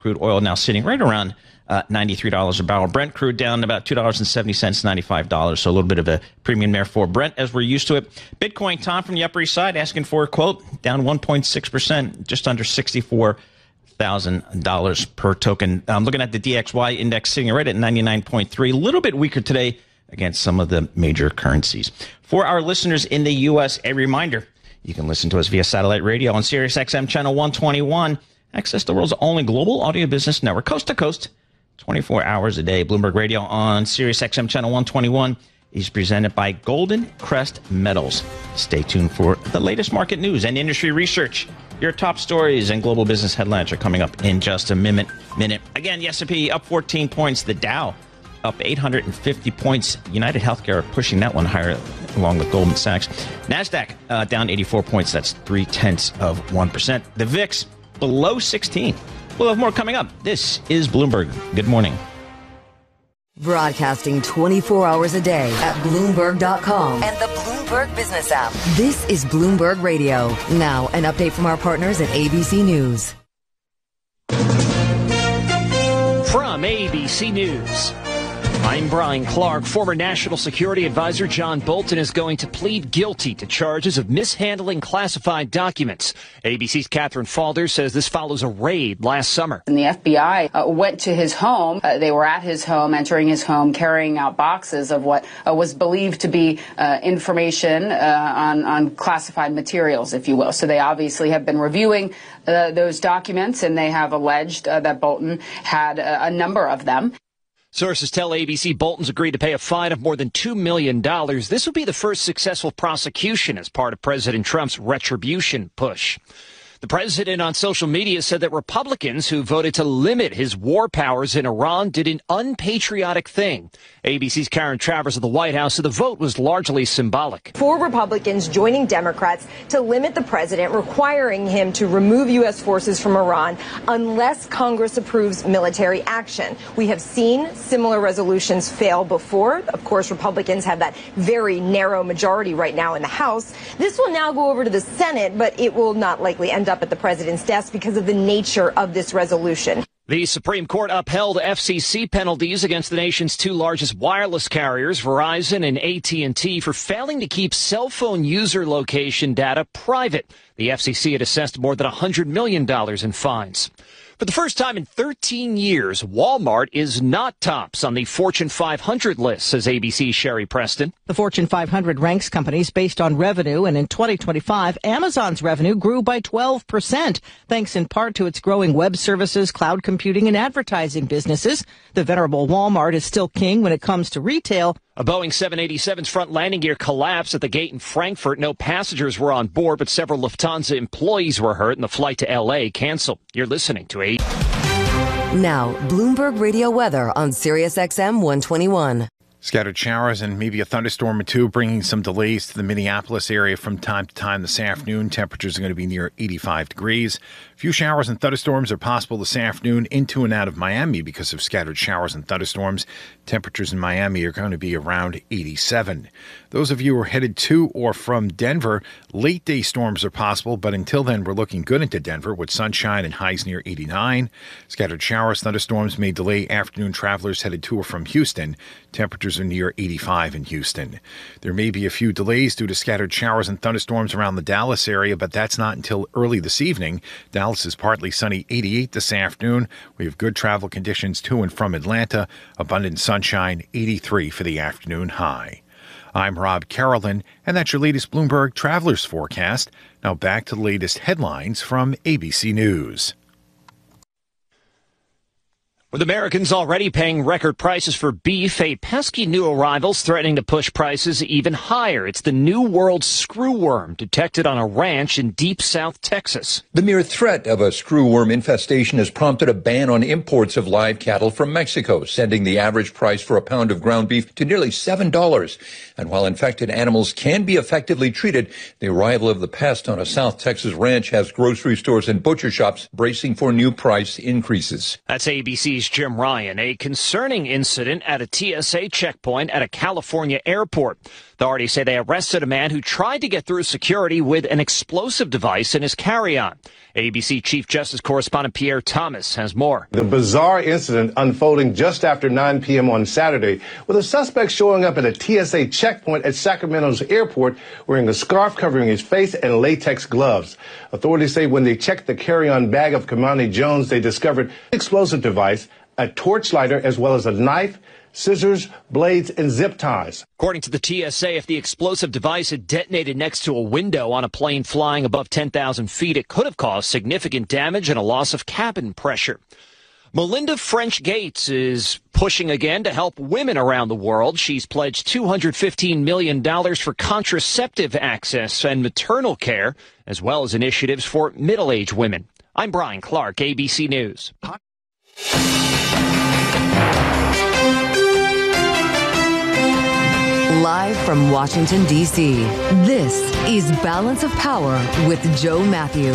Crude oil now sitting right around $93 a barrel. Brent crude down about $2.70, $95. So a little bit of a premium there for Brent as we're used to it. Bitcoin, Tom from the Upper East Side, asking for a quote, down 1.6%, just under $64,000 per token. I'm looking at the DXY index sitting right at 99.3, a little bit weaker today against some of the major currencies. For our listeners in the U.S., a reminder, you can listen to us via satellite radio on Sirius XM channel 121. Access the world's only global audio business network, coast to coast, 24 hours a day. Bloomberg Radio on Sirius XM channel 121 is presented by Golden Crest Metals. Stay tuned for the latest market news and industry research. Your top stories and global business headlines are coming up in just a minute. Again, the S&P up 14 points. The Dow up 850 points. United Healthcare pushing that one higher along with Goldman Sachs. NASDAQ down 84 points. That's 0.3%. The VIX below 16. We'll have more coming up. This is Bloomberg. Good morning. Broadcasting 24 hours a day at Bloomberg.com and the Bloomberg Business app. This is Bloomberg Radio. Now, an update from our partners at ABC News. From ABC News, I'm Brian Clark. Former National Security Advisor John Bolton is going to plead guilty to charges of mishandling classified documents. ABC's Catherine Falder says this follows a raid last summer. And the FBI went to his home. They were at his home, entering his home, carrying out boxes of what was believed to be information on classified materials, if you will. So they obviously have been reviewing those documents, and they have alleged that Bolton had a number of them. Sources tell ABC Bolton's agreed to pay a fine of more than $2 million. This would be the first successful prosecution as part of President Trump's retribution push. The president on social media said that Republicans who voted to limit his war powers in Iran did an unpatriotic thing. ABC's Karen Travers of the White House said the vote was largely symbolic. 4 Republicans joining Democrats to limit the president, requiring him to remove U.S. forces from Iran unless Congress approves military action. We have seen similar resolutions fail before. Of course, Republicans have that very narrow majority right now in the House. This will now go over to the Senate, but it will not likely end up at the president's desk because of the nature of this resolution. The Supreme Court upheld FCC penalties against the nation's 2 largest wireless carriers, Verizon and AT&T, for failing to keep cell phone user location data private. The FCC had assessed more than $100 million in fines. For the first time in 13 years, Walmart is not tops on the Fortune 500 list, says ABC's Sherry Preston. The Fortune 500 ranks companies based on revenue, and in 2025, Amazon's revenue grew by 12%, thanks in part to its growing web services, cloud computing, and advertising businesses. The venerable Walmart is still king when it comes to retail. A Boeing 787's front landing gear collapsed at the gate in Frankfurt. No passengers were on board, but several Lufthansa employees were hurt and the flight to L.A. canceled. You're listening to 8. Now, Bloomberg Radio weather on Sirius XM 121. Scattered showers and maybe a thunderstorm or two, bringing some delays to the Minneapolis area from time to time this afternoon. Temperatures are going to be near 85 degrees. A few showers and thunderstorms are possible this afternoon into and out of Miami because of scattered showers and thunderstorms. Temperatures in Miami are going to be around 87. Those of you who are headed to or from Denver, late day storms are possible, but until then, we're looking good into Denver with sunshine and highs near 89. Scattered showers, thunderstorms may delay afternoon travelers headed to or from Houston. Temperatures are near 85 in Houston. There may be a few delays due to scattered showers and thunderstorms around the Dallas area, but that's not until early this evening. Dallas is partly sunny, 88 this afternoon. We have good travel conditions to and from Atlanta. Abundant sunshine, 83 for the afternoon high. I'm Rob Carolyn, and that's your latest Bloomberg Travelers Forecast. Now back to the latest headlines from ABC News. With Americans already paying record prices for beef, a pesky new arrival's threatening to push prices even higher. It's the New World screwworm detected on a ranch in deep South Texas. The mere threat of a screwworm infestation has prompted a ban on imports of live cattle from Mexico, sending the average price for a pound of ground beef to nearly $7. And while infected animals can be effectively treated, the arrival of the pest on a South Texas ranch has grocery stores and butcher shops bracing for new price increases. That's ABC's ABC's Jim Ryan. A concerning incident at a TSA checkpoint at a California airport. Authorities say they arrested a man who tried to get through security with an explosive device in his carry-on. ABC Chief Justice Correspondent Pierre Thomas has more. The bizarre incident unfolding just after 9 p.m. on Saturday, with a suspect showing up at a TSA checkpoint at Sacramento's airport wearing a scarf covering his face and latex gloves. Authorities say when they checked the carry-on bag of Kamani Jones, they discovered an explosive device, a torch lighter, as well as a knife, scissors, blades, and zip ties. According to the TSA, if the explosive device had detonated next to a window on a plane flying above 10,000 feet, it could have caused significant damage and a loss of cabin pressure. Melinda French Gates is pushing again to help women around the world. She's pledged $215 million for contraceptive access and maternal care, as well as initiatives for middle-aged women. I'm Brian Clark, ABC News. Live from Washington, D.C., this is Balance of Power with Joe Matthew.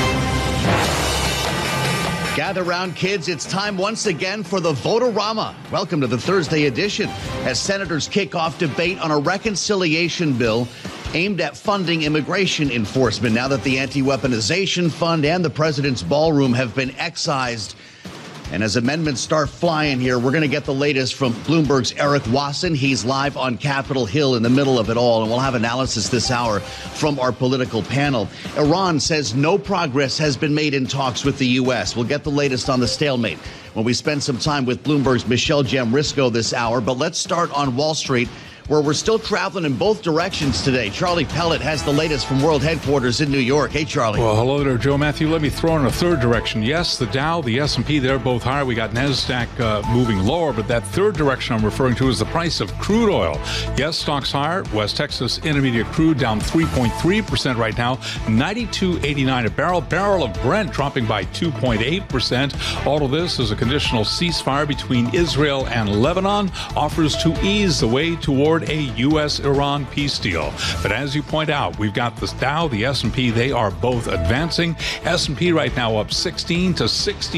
Gather round, kids. It's time once again for the Vote-A-Rama. Welcome to the Thursday edition as senators kick off debate on a reconciliation bill aimed at funding immigration enforcement now that the anti-weaponization fund and the president's ballroom have been excised. And as amendments start flying here, we're going to get the latest from Bloomberg's Eric Wasson. He's live on Capitol Hill in the middle of it all, and we'll have analysis this hour from our political panel. Iran says no progress has been made in talks with the U.S. We'll get the latest on the stalemate when we spend some time with Bloomberg's Michelle Jamrisco this hour. But let's start on Wall Street, where we're still traveling in both directions today. Charlie Pellet has the latest from World Headquarters in New York. Hey, Charlie. Well, hello there, Joe Matthew. Let me throw in a third direction. Yes, the Dow, the S&P, they're both higher. We got NASDAQ moving lower, but that third direction I'm referring to is the price of crude oil. Yes, stocks higher. West Texas Intermediate crude down 3.3% right now, $92.89 a barrel. Barrel of Brent dropping by 2.8%. All of this is a conditional ceasefire between Israel and Lebanon offers to ease the way toward a U.S.-Iran peace deal. But as you point out, we've got the Dow, the S&P, they are both advancing. S&P right now up 16 to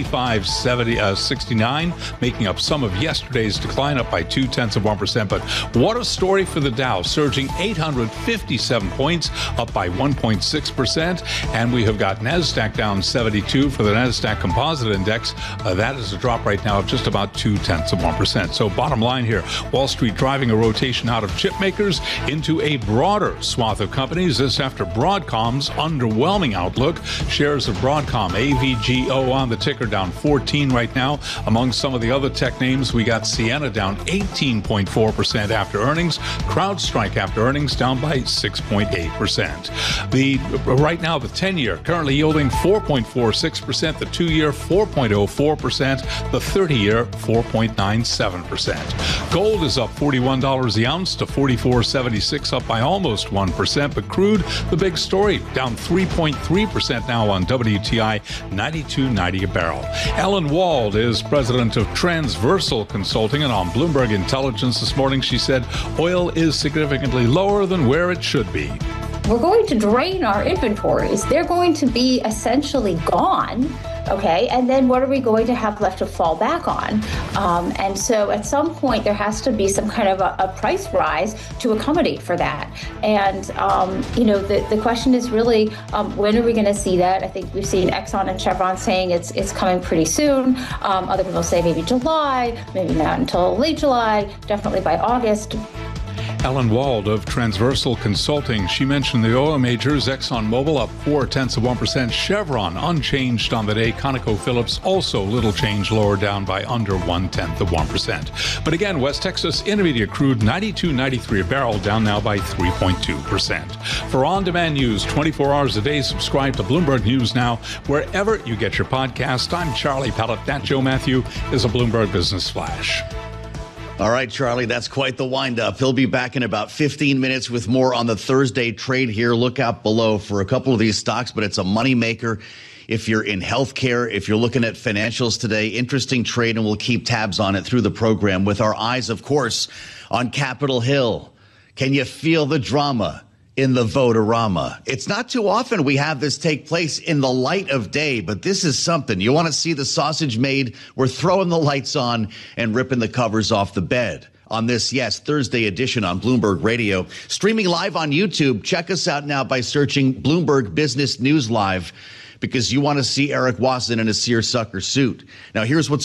65.69, making up some of yesterday's decline, up by 0.2%. But what a story for the Dow, surging 857 points, up by 1.6%. And we have got NASDAQ down 72 for the NASDAQ Composite Index. That is a drop right now of just about 0.2%. So bottom line here, Wall Street driving a rotation out of chip makers into a broader swath of companies. This after Broadcom's underwhelming outlook. Shares of Broadcom, AVGO on the ticker, down 14 right now. Among some of the other tech names, we got Ciena down 18.4% after earnings. CrowdStrike after earnings down by 6.8%. Right now, the 10-year currently yielding 4.46%, the 2-year 4.04%, the 30-year 4.97%. Gold is up $41 the ounce to $44.76, up by almost 1%. But crude, the big story, down 3.3% now on WTI, $92.90 a barrel. Ellen Wald is president of Transversal Consulting, and on Bloomberg Intelligence this morning, she said oil is significantly lower than where it should be. We're going to drain our inventories. They're going to be essentially gone. Okay, and then what are we going to have left to fall back on? And so at some point, there has to be some kind of a price rise to accommodate for that. And, the question is really, when are we going to see that? I think we've seen Exxon and Chevron saying it's coming pretty soon. Other people say maybe July, maybe not until late July, definitely by August. Ellen Wald of Transversal Consulting. She mentioned the oil majors, ExxonMobil up 0.4%, Chevron unchanged on the day, ConocoPhillips also little change, lower down by under 0.1%. But again, West Texas Intermediate crude $92.93 a barrel, down now by 3.2%. For on-demand news 24 hours a day, subscribe to Bloomberg News Now wherever you get your podcast. I'm Charlie Pellet. That Joe Matthew is a Bloomberg Business Flash. All right, Charlie, that's quite the wind-up. He'll be back in about 15 minutes with more on the Thursday trade here. Look out below for a couple of these stocks, but it's a moneymaker. If you're in healthcare, if you're looking at financials today, interesting trade, and we'll keep tabs on it through the program with our eyes, of course, on Capitol Hill. Can you feel the drama? in the Votorama. It's not too often we have this take place in the light of day, but this is something. You want to see the sausage made? We're throwing the lights on and ripping the covers off the bed. On this, Thursday edition on Bloomberg Radio. Streaming live on YouTube. Check us out now by searching Bloomberg Business News Live, because you want to see Eric Wasson in a seersucker suit. Now, here's what's